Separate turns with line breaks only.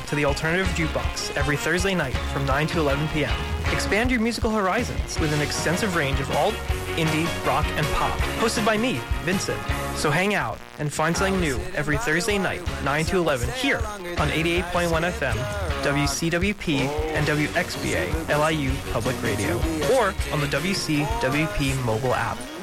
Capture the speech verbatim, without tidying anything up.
to the Alternative Jukebox every Thursday night from nine to eleven p.m. Expand your musical horizons with an extensive range of alt, indie, rock, and pop, hosted by me, Vincent. So hang out and find something new every Thursday night, nine to eleven, here on eighty-eight point one F M, W C W P, and W X B A, L I U Public Radio, or on the W C W P mobile app.